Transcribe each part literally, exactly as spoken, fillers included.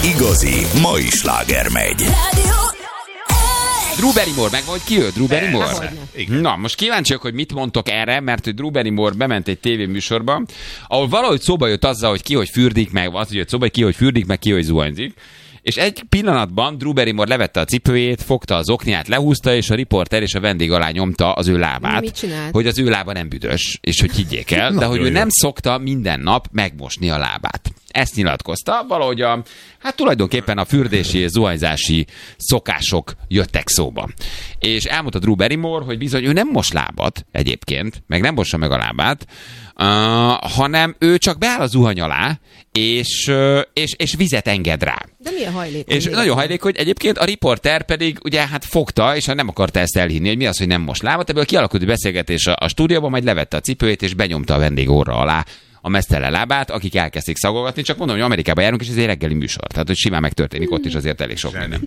igazi mai sláger megy. Drew Barrymore, meg vagy ki ő? Drew Barrymore? Igen. Na, most kíváncsiak, hogy mit mondtok erre, mert hogy Drew Barrymore bement egy tévéműsorba, ahol valahogy szóba jött azzal, hogy ki hogy fürdik meg, az jött szóba, hogy ki hogy fürdik meg, ki hogy zuhanyzik. És egy pillanatban Drew Barrymore levette a cipőjét, fogta az okniát, lehúzta, és a riporter és a vendég alá nyomta az ő lábát, hogy az ő lába nem büdös, és hogy higgyék el, de hogy ő nem szokta minden nap megmosni a lábát. Ezt nyilatkozta, valahogy a, hát tulajdonképpen a fürdési és zuhanyzási szokások jöttek szóba. És elmondta Drew Barrymore, hogy bizony ő nem mos lábat egyébként, meg nem mossa meg a lábát, uh, hanem ő csak beáll a zuhany alá, és, uh, és, és vizet enged rá. De milyen hajlékony? És nagyon hajlékony, egyébként a riporter pedig ugye hát fogta, és nem akarta ezt elhinni, hogy mi az, hogy nem mos lábat, ebből kialakult beszélgetés a, a stúdióban, majd levette a cipőjét, és benyomta a vendég orra alá a mesztelen lábát, akik elkezdték szagolgatni, csak mondom, hogy Amerikában járunk, és ez egy reggeli műsor. Tehát, hogy simán megtörténik ott is azért elég sok minden.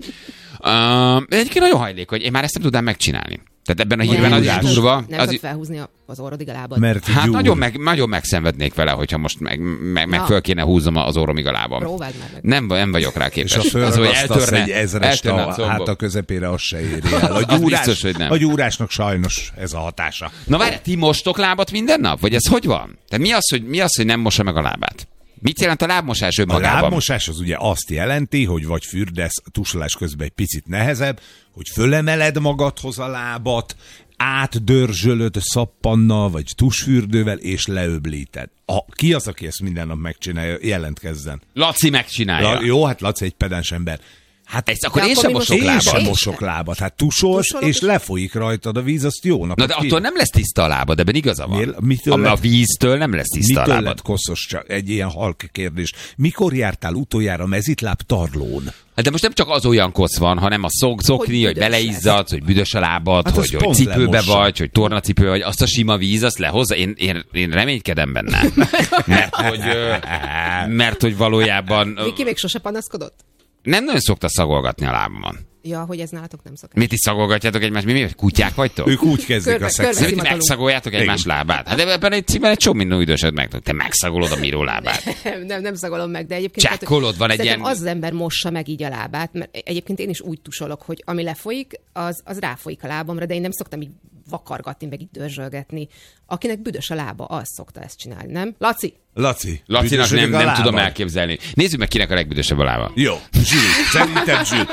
Uh, egyébként nagyon hajlékony, én már ezt nem tudnám megcsinálni. Tehát ebben a hírben az is durva. Nem az tudod felhúzni az orrodig a lábad. Mert hát nagyon, meg, nagyon megszenvednék vele, hogyha most meg, meg, meg föl kéne húznom az orromig a lábam. Próbáld már meg. Nem, nem vagyok rá képes. És a fölragasztasz egy ezrest eltörne a háta közepére, az se éri el. A, Az gyúrás, biztos, hogy nem. a gyúrásnak sajnos ez a hatása. Na várj, ti mostok lábat minden nap? Vagy ez hogy van? Tehát mi az, hogy, mi az, hogy nem mossa meg a lábát? Mit jelent a lábmosás A önmagában? lábmosás az ugye azt jelenti, hogy vagy fürdesz tusolás közben egy picit nehezebb, hogy fölemeled magadhoz a lábat, átdörzsölöd szappannal, vagy tusfürdővel, és leöblíted. A, ki az, aki ezt minden nap megcsinálja? Jelentkezzen. Laci megcsinálja. La, jó, hát Laci egy pedens ember. Hát ez, akkor De én akkor sem mi mosok most- én lábat. sem Én mosok sem. lábat. Hát tusolsz, Tusolok és is. lefolyik rajtad a víz, azt jó napot Na de attól kívánok. nem lesz tiszta a lábad, ebben igaza van. Miért? Mitől a, a lett- víztől nem lesz tiszta a Mitől lábad. lett koszos? Csak egy ilyen halk kérdés. Mikor jártál utoljára mezitláb tarlón? Hát de most nem csak az olyan kosz van, hanem a szok, szokni, hogy, Hogy büdös beleizzadsz, hogy büdös a lábad, Hát hogy, az hogy pont cipőbe lemossa. vagy, hogy tornacipő vagy, azt a sima víz, azt lehozza. Én, én, én reménykedem benne. Mert hogy, ö, mert hogy valójában ö, Viki még sose panaszkodott? nem nagyon szokta szagolgatni a lábamon. Ja, hogy ez nálatok nem szokás. Mit is szagolgatjátok egymást? Mi, mi kutyák vagytok? Ők úgy kezdik Körbe- a szexet. körbe- Hogy megszagoljátok egymás lábát? Hát ebben egy címben egy csomó minden üdöset meg. Te megszagolod a Miró lábát. Nem, nem, nem szagolom meg, de egyébként... tehát, hogy Csekkolod, van egy szerintem ilyen... az az ember mossa meg így a lábát, mert egyébként én is úgy tusolok, hogy ami lefolyik, az, az ráfolyik a lábamra, de én nem szoktam így vakargatni, meg így dörzsölgetni. Akinek büdös a lába, az szokta ezt csinálni, nem? Laci! Laci, Lacinak büdösödik nem, a nem lábad? tudom elképzelni. Nézzük meg, kinek a legbüdösebb a lába. Jó, Zsül, szerintem Zsül.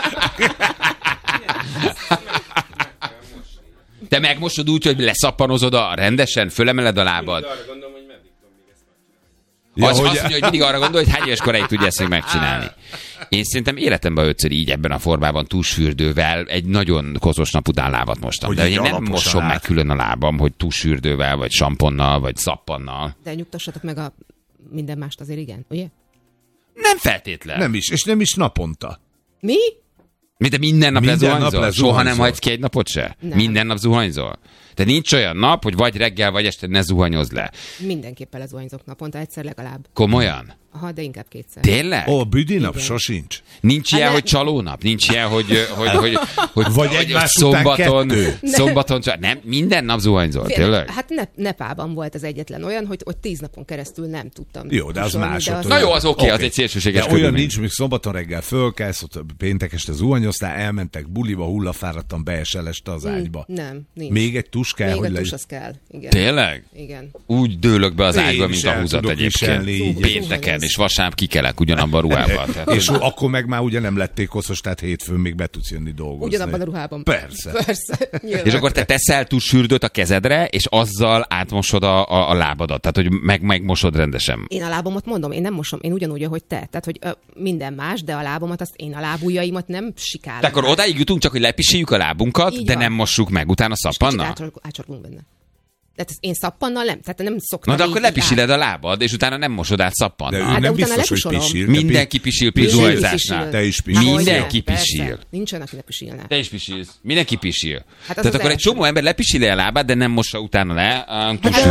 Te megmosod úgy, hogy leszappanozod a rendesen, fölemeled a lábad. Ja, Az hogy- azt mondja, hogy mindig arra gondol, hogy hány éves koráig tudja ezt még megcsinálni. Én szerintem életemben ötször így ebben a formában tusfürdővel egy nagyon kozos nap után lábat mostam. Hogy De így én nem alaposan mosom meg át. külön a lábam, hogy tusfürdővel, vagy samponnal, vagy szappannal. De nyugtassatok meg a minden mást azért, igen, ugye? Nem feltétlen. Nem is, és nem is naponta. Mi? Mi, de minden nap Minden lezuhanyzol? nap lezuhanyzol. Soha nem hagysz ki egy napot se? Nem. Minden nap zuhanyzol? De nincs olyan nap, hogy vagy reggel, vagy este ne zuhanyozz le. Mindenképpen lezuhanyzok naponta, egyszer legalább. Komolyan? Aha, de inkább kétszer. Tényleg? Ó, büdinap Igen. sosincs. Nincs Hát ilyen, ne- hogy csalónap? Nincs ilyen, hogy, hogy, hogy, hogy, Vagy hogy egymás után szombaton, kettő? szombaton, csak- nem, minden nap zuhanyzol, tényleg? Hát ne, Nepában volt az egyetlen olyan, hogy, hogy tíz napon keresztül nem tudtam. Jó, de az tusolni, másod. Na jó, az oké, az Oké. egy szélsőséges De olyan körülmény. nincs, hogy szombaton reggel fölkelsz, ott péntek este zuhanyoztál, elmentek buliba, hullafáradtan beesel este az ágyba. Nem, nincs. Még egy tus kell, Még hogy a legyen. tus az kell. Igen. Tényleg? Igen. Úgy dőlök be az Én ágyba, is mint a el húzat tudok viselni egyébként. így. Pénteken, és vasárnap kikelek ugyanabban a ruhában. Tehát- És akkor meg már ugye nem lettél koszos, tehát hétfőn még be tudsz jönni dolgozni. Ugyanabban a ruhában. Persze. Persze. Nyilván. És akkor te teszel tusfürdőt a kezedre, és azzal átmosod a, a, a lábadat. Tehát, hogy meg, megmosod rendesen. Én a lábamat mondom, én nem mosom, én ugyanúgy, ahogy te. Tehát, hogy ö, minden más, de a lábamat, azt én a lábujjaimat nem sikálom. De akkor odáig jutunk, csak hogy lepisiljük a lábunkat, Így de van. nem mossuk meg. Utána És kicsit szappannal? átcsor- átcsorgunk benne. Tehát ezt én szappannal nem, tehát nem szoktam. Na de így- akkor így lepisiled a lábad, és utána nem mosod át De ő szappannal. Hát, de nem utána biztos, hogy letusolom. pisil. De Mindenki pisil Mindenki pizzóhajzásnál. pisil. Te is pisilsz. Há, Mindenki hogyne, pisil. persze. Nincs olyan, aki ne pisilne. Te is pisilsz. Mindenki pisil. Hát az Tehát az akkor egy első. csomó ember lepisili a lábát, de nem mossa utána le a tusfürdővel.